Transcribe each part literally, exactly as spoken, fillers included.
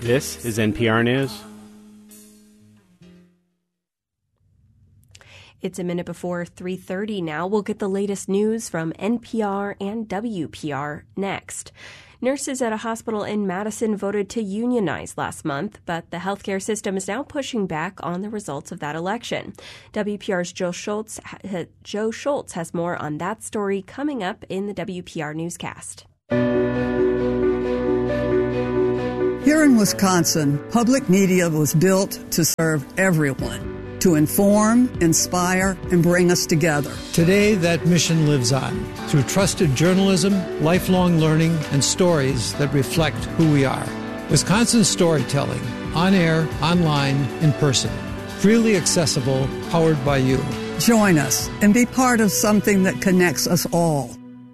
This is N P R News. It's a minute before three thirty now. We'll get the latest news from N P R and W P R next. Nurses at a hospital in Madison voted to unionize last month, but the healthcare system is now pushing back on the results of that election. W P R's Joe Schultz, Joe Schultz has more on that story coming up in the W P R newscast. Here in Wisconsin, public media was built to serve everyone, to inform, inspire, and bring us together. Today, that mission lives on through trusted journalism, lifelong learning, and stories that reflect who we are. Wisconsin storytelling, on air, online, in person. Freely accessible, powered by you. Join us and be part of something that connects us all.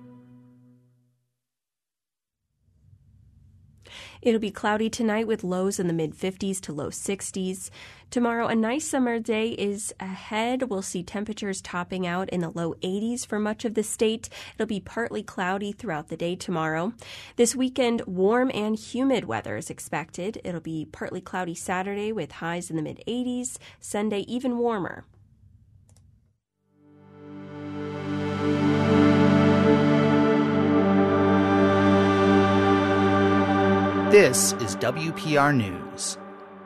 It'll be cloudy tonight with lows in the mid-fifties to low sixties. Tomorrow, a nice summer day is ahead. We'll see temperatures topping out in the low eighties for much of the state. It'll be partly cloudy throughout the day tomorrow. This weekend, warm and humid weather is expected. It'll be partly cloudy Saturday with highs in the mid-eighties. Sunday, even warmer. This is W P R News.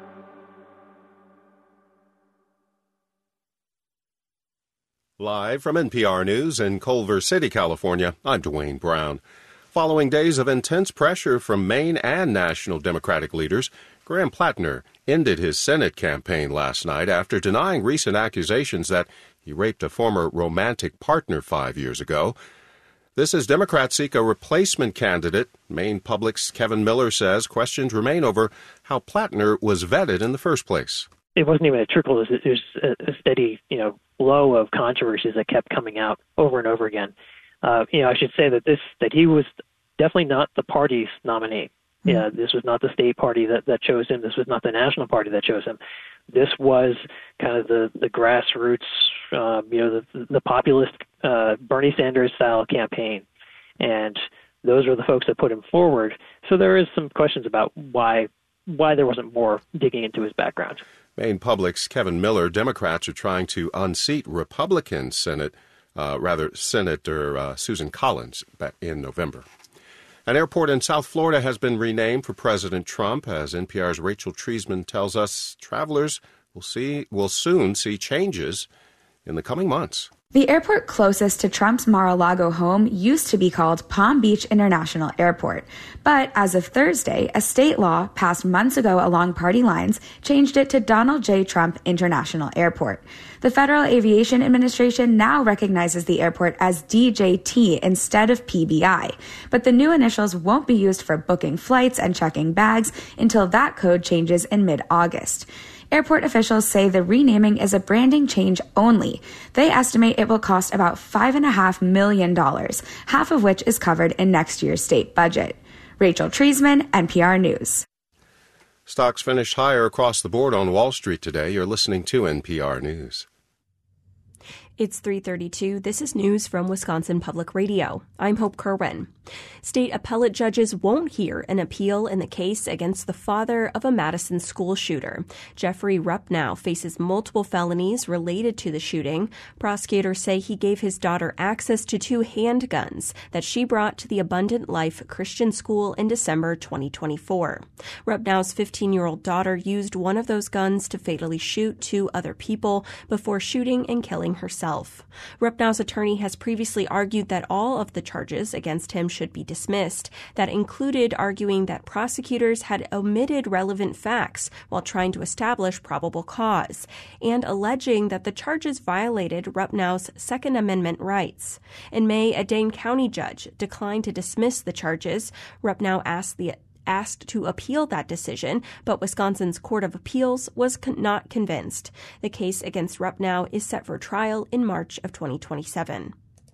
Live from N P R News in Culver City, California, I'm Dwayne Brown. Following days of intense pressure from Maine and national Democratic leaders, Graham Plattner ended his Senate campaign last night after denying recent accusations that he raped a former romantic partner five years ago. This as Democrats seek a replacement candidate. Maine Public's Kevin Miller says questions remain over how Plattner was vetted in the first place. It wasn't even a trickle. It was a steady, you know, flow of controversies that kept coming out over and over again. Uh, you know, I should say that this that he was definitely not the party's nominee. Mm-hmm. Yeah, this was not the state party that, that chose him. This was not the national party that chose him. This was kind of the, the grassroots, um, you know, the, the populist uh, Bernie Sanders-style campaign. And those are the folks that put him forward. So there is some questions about why why there wasn't more digging into his background. Maine Public's Kevin Miller, Democrats are trying to unseat Republican Senate, uh, rather Senator uh, Susan Collins back in November. An airport in South Florida has been renamed for President Trump. As N P R's Rachel Treisman tells us, travelers will see will soon see changes in the coming months. The airport closest to Trump's Mar-a-Lago home used to be called Palm Beach International Airport. But as of Thursday, a state law passed months ago along party lines changed it to Donald J. Trump International Airport. The Federal Aviation Administration now recognizes the airport as D J T instead of P B I. But the new initials won't be used for booking flights and checking bags until that code changes in mid-August. Airport officials say the renaming is a branding change only. They estimate it will cost about five point five million dollars, half of which is covered in next year's state budget. Rachel Treisman, N P R News. Stocks finished higher across the board on Wall Street today. You're listening to N P R News. It's three thirty-two. This is news from Wisconsin Public Radio. I'm Hope Kerwin. State appellate judges won't hear an appeal in the case against the father of a Madison school shooter. Jeffrey Rupnow faces multiple felonies related to the shooting. Prosecutors say he gave his daughter access to two handguns that she brought to the Abundant Life Christian School in December twenty twenty-four. Rupnow's fifteen-year-old daughter used one of those guns to fatally shoot two other people before shooting and killing herself. Rupnow's attorney has previously argued that all of the charges against him should be dismissed. That included arguing that prosecutors had omitted relevant facts while trying to establish probable cause, and alleging that the charges violated Rupnow's Second Amendment rights. In May, a Dane County judge declined to dismiss the charges. Rupnow asked the asked to appeal that decision, but Wisconsin's Court of Appeals was con- not convinced. The case against Rupnow is set for trial in March of twenty twenty-seven.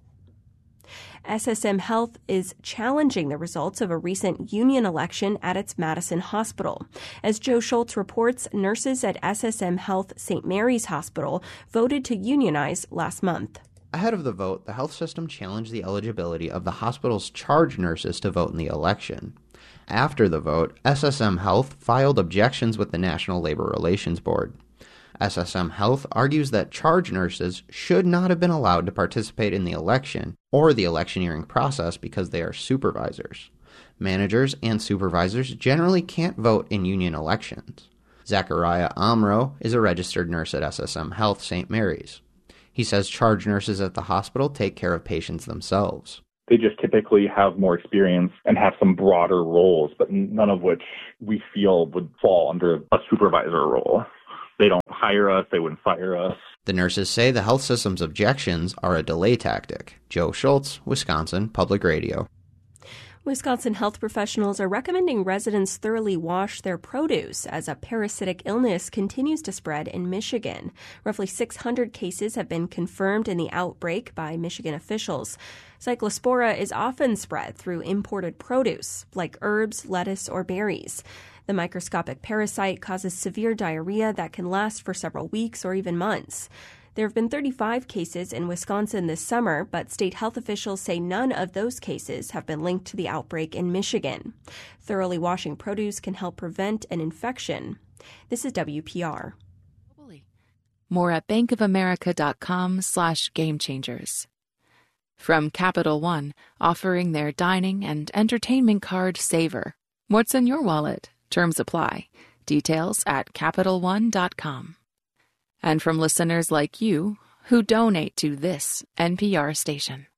S S M Health is challenging the results of a recent union election at its Madison hospital. As Joe Schultz reports, nurses at S S M Health Saint Mary's Hospital voted to unionize last month. Ahead of the vote, the health system challenged the eligibility of the hospital's charge nurses to vote in the election. After the vote, S S M Health filed objections with the National Labor Relations Board. S S M Health argues that charge nurses should not have been allowed to participate in the election or the electioneering process because they are supervisors. Managers and supervisors generally can't vote in union elections. Zachariah Amro is a registered nurse at S S M Health Saint Mary's. He says charge nurses at the hospital take care of patients themselves. They just typically have more experience and have some broader roles, but none of which we feel would fall under a supervisor role. They don't hire us, they wouldn't fire us. The nurses say the health system's objections are a delay tactic. Joe Schultz, Wisconsin Public Radio. Wisconsin health professionals are recommending residents thoroughly wash their produce as a parasitic illness continues to spread in Michigan. Roughly six hundred cases have been confirmed in the outbreak by Michigan officials. Cyclospora is often spread through imported produce, like herbs, lettuce, or berries. The microscopic parasite causes severe diarrhea that can last for several weeks or even months. There have been thirty-five cases in Wisconsin this summer, but state health officials say none of those cases have been linked to the outbreak in Michigan. Thoroughly washing produce can help prevent an infection. This is W P R. More at bankofamerica.com slash game changers. From Capital One, offering their dining and entertainment card Savor. What's in your wallet? Terms apply. Details at Capital One dot com. And from listeners like you who donate to this N P R station.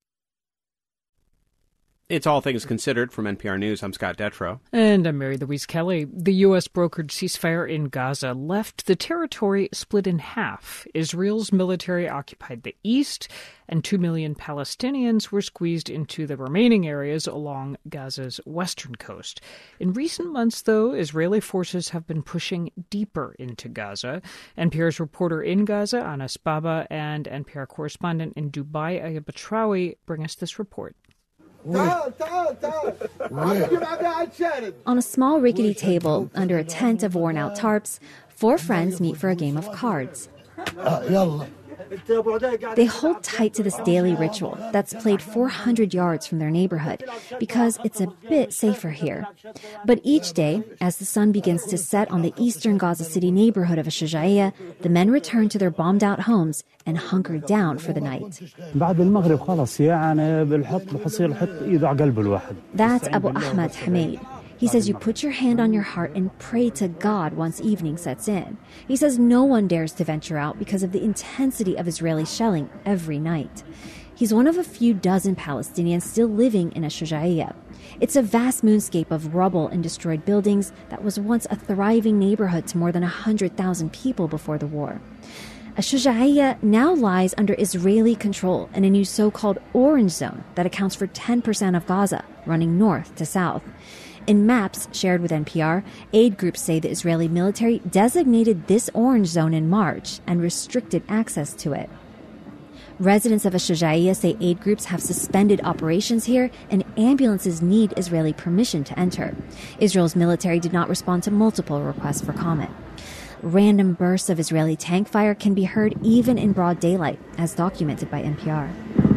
It's All Things Considered from N P R News. I'm Scott Detrow. And I'm Mary Louise Kelly. The U S brokered ceasefire in Gaza left the territory split in half. Israel's military occupied the east, and two million Palestinians were squeezed into the remaining areas along Gaza's western coast. In recent months, though, Israeli forces have been pushing deeper into Gaza. N P R's reporter in Gaza, Anas Baba, and N P R correspondent in Dubai, Ayab Batrawi, bring us this report. On a small rickety table, under a tent of worn-out tarps, four friends meet for a game of cards. They hold tight to this daily ritual that's played four hundred yards from their neighborhood because it's a bit safer here. But each day, as the sun begins to set on the eastern Gaza City neighborhood of Ash-Shuja'iyya, the men return to their bombed-out homes and hunker down for the night. That's Abu Ahmad Hamid. He says you put your hand on your heart and pray to God once evening sets in. He says no one dares to venture out because of the intensity of Israeli shelling every night. He's one of a few dozen Palestinians still living in Ash-Shuja'iyya. It's a vast moonscape of rubble and destroyed buildings that was once a thriving neighborhood to more than one hundred thousand people before the war. Ash-Shuja'iyya now lies under Israeli control in a new so-called orange zone that accounts for ten percent of Gaza, running north to south. In maps shared with N P R, aid groups say the Israeli military designated this orange zone in March and restricted access to it. Residents of Ash-Shuja'iyya say aid groups have suspended operations here and ambulances need Israeli permission to enter. Israel's military did not respond to multiple requests for comment. Random bursts of Israeli tank fire can be heard even in broad daylight, as documented by N P R.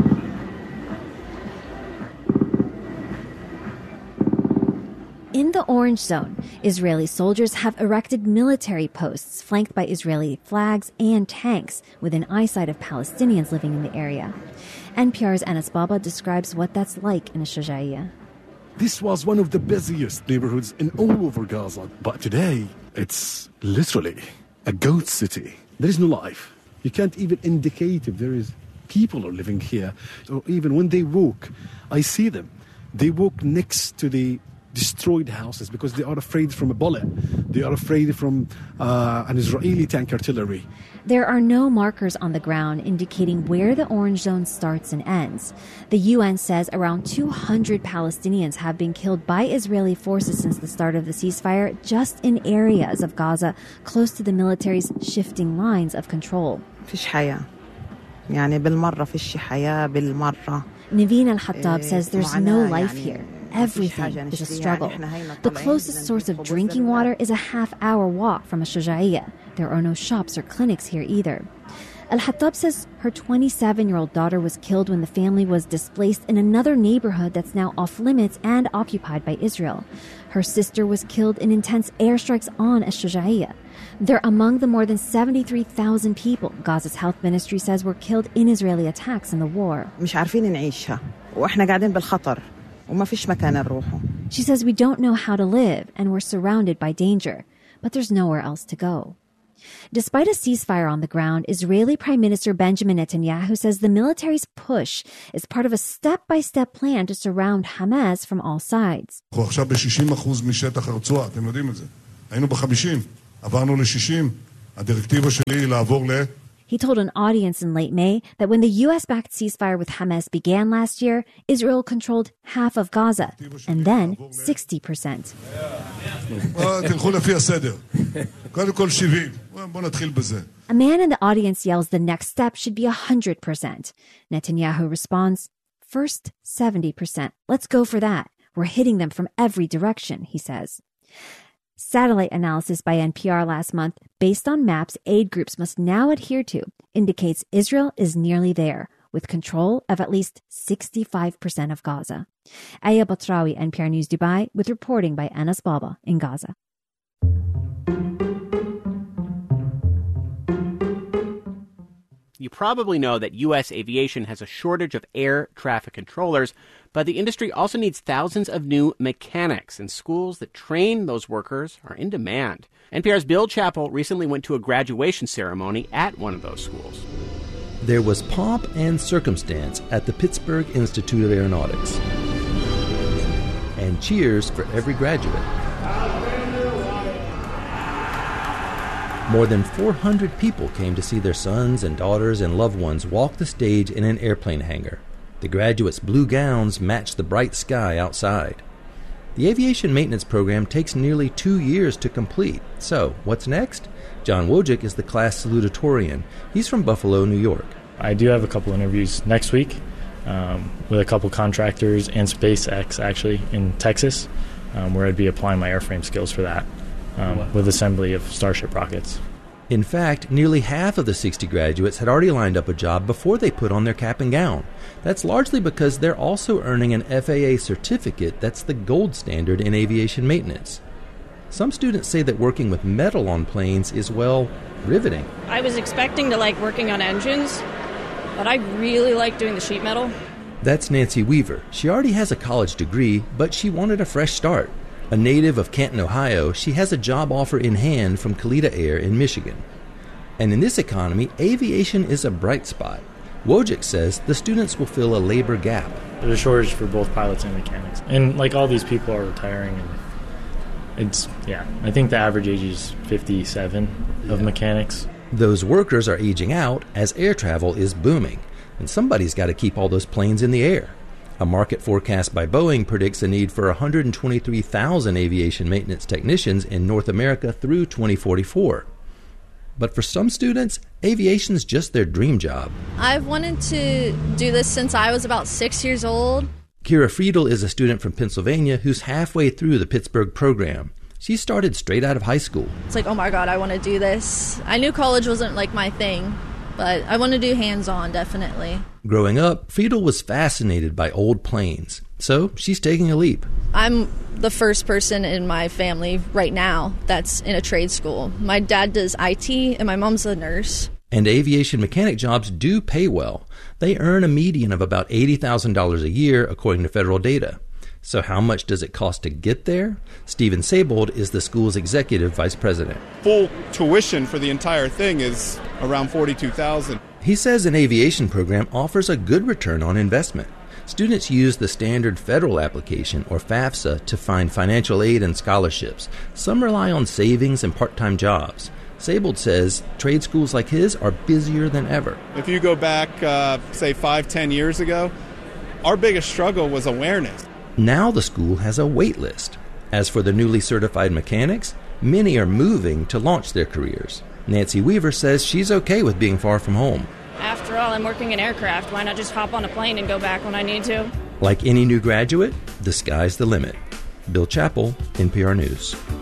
In the orange zone, Israeli soldiers have erected military posts flanked by Israeli flags and tanks within eyesight of Palestinians living in the area. N P R's Anas Baba describes what that's like in Ash-Shuja'iyya. This was one of the busiest neighborhoods in all over Gaza, but today it's literally a ghost city. There is no life. You can't even indicate if there is people are living here. Or even when they walk, I see them. They walk next to the destroyed houses because they are afraid from a bullet. They are afraid from uh, an Israeli tank artillery. There are no markers on the ground indicating where the orange zone starts and ends. The U N says around two hundred Palestinians have been killed by Israeli forces since the start of the ceasefire, just in areas of Gaza close to the military's shifting lines of control. Naveen al-Hattab says there's no life here. Everything is a struggle. The closest source of drinking water is a half-hour walk from Ash-Shuja'iyya. There are no shops or clinics here either. Al-Hattab says her twenty-seven-year-old daughter was killed when the family was displaced in another neighborhood that's now off-limits and occupied by Israel. Her sister was killed in intense airstrikes on Ash-Shuja'iyya. They're among the more than seventy-three thousand people Gaza's health ministry says were killed in Israeli attacks in the war. مش عارفين نعيشها وإحنا قاعدين بالخطر وما فيش مكان نروحه. She says we don't know how to live and we're surrounded by danger, but there's nowhere else to go. Despite a ceasefire on the ground, Israeli Prime Minister Benjamin Netanyahu says the military's push is part of a step-by-step plan to surround Hamas from all sides. אנחנו עכשיו ב-שישים אחוז משטח הרצועה, אתם יודעים את זה. היינו ב-חמישים, עברנו ל-שישים. הדירקטיבה שלי היא לעבור ל... He told an audience in late May that when the U S-backed ceasefire with Hamas began last year, Israel controlled half of Gaza, and then sixty percent. תלכו לפי הסדר. קודם כל שבעים. בוא נתחיל בזה. A man in the audience yells the next step should be one hundred percent. Netanyahu responds, first seventy percent. Let's go for that. We're hitting them from every direction, he says. Satellite analysis by N P R last month, based on maps aid groups must now adhere to, indicates Israel is nearly there, with control of at least sixty-five percent of Gaza. Aya Batrawi, N P R News Dubai, with reporting by Anas Baba in Gaza. You probably know that U S aviation has a shortage of air traffic controllers, but the industry also needs thousands of new mechanics, and schools that train those workers are in demand. N P R's Bill Chappell recently went to a graduation ceremony at one of those schools. There was pomp and circumstance at the Pittsburgh Institute of Aeronautics, and cheers for every graduate. More than four hundred people came to see their sons and daughters and loved ones walk the stage in an airplane hangar. The graduates' blue gowns matched the bright sky outside. The aviation maintenance program takes nearly two years to complete. So, what's next? John Wojcik is the class salutatorian. He's from Buffalo, New York. I do have a couple interviews next week um, with a couple contractors and SpaceX, actually, in Texas, um, where I'd be applying my airframe skills for that. Um, with assembly of Starship rockets. In fact, nearly half of the sixty graduates had already lined up a job before they put on their cap and gown. That's largely because they're also earning an F A A certificate that's the gold standard in aviation maintenance. Some students say that working with metal on planes is, well, riveting. I was expecting to like working on engines, but I really like doing the sheet metal. That's Nancy Weaver. She already has a college degree, but she wanted a fresh start. A native of Canton, Ohio, she has a job offer in hand from Kalitta Air in Michigan. And in this economy, aviation is a bright spot. Wojcik says the students will fill a labor gap. There's a shortage for both pilots and mechanics. And like all these people are retiring, and it's, yeah, I think the average age is fifty-seven of yeah. mechanics. Those workers are aging out as air travel is booming, and somebody's got to keep all those planes in the air. A market forecast by Boeing predicts a need for one hundred twenty-three thousand aviation maintenance technicians in North America through twenty forty-four. But for some students, aviation's just their dream job. I've wanted to do this since I was about six years old. Kira Friedel is a student from Pennsylvania who's halfway through the Pittsburgh program. She started straight out of high school. It's like, oh my God, I want to do this. I knew college wasn't like my thing, but I want to do hands-on, definitely. Growing up, Friedel was fascinated by old planes, so she's taking a leap. I'm the first person in my family right now that's in a trade school. My dad does I T, and my mom's a nurse. And aviation mechanic jobs do pay well. They earn a median of about eighty thousand dollars a year, according to federal data. So how much does it cost to get there? Stephen Sabold is the school's executive vice president. Full tuition for the entire thing is around forty-two thousand dollars. He says an aviation program offers a good return on investment. Students use the standard federal application, or FAFSA, to find financial aid and scholarships. Some rely on savings and part-time jobs. Sabold says trade schools like his are busier than ever. If you go back, uh, say, five, ten years ago, our biggest struggle was awareness. Now the school has a wait list. As for the newly certified mechanics, many are moving to launch their careers. Nancy Weaver says she's okay with being far from home. After all, I'm working in aircraft. Why not just hop on a plane and go back when I need to? Like any new graduate, the sky's the limit. Bill Chappell, N P R News.